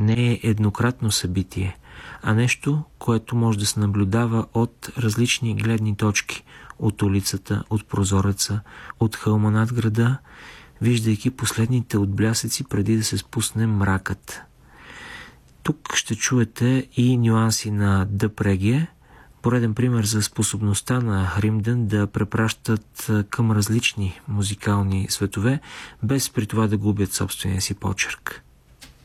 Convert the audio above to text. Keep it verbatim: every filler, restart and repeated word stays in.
не е еднократно събитие, а нещо, което може да се наблюдава от различни гледни точки, от улицата, от прозореца, от хълма над града, виждайки последните отблясъци преди да се спусне мракът. Тук ще чуете и нюанси на дъб регие, пореден пример за способността на Хримден да препращат към различни музикални светове, без при това да губят собствения си почерк.